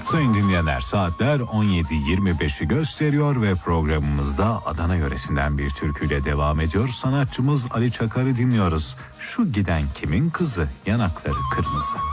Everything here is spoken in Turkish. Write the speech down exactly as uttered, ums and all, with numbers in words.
Sayın dinleyenler, saatler on yedi yirmi beşi gösteriyor ve programımızda Adana yöresinden bir türküyle devam ediyor. Sanatçımız Ali Çakar'ı dinliyoruz. Şu giden kimin kızı, yanakları kırmızı.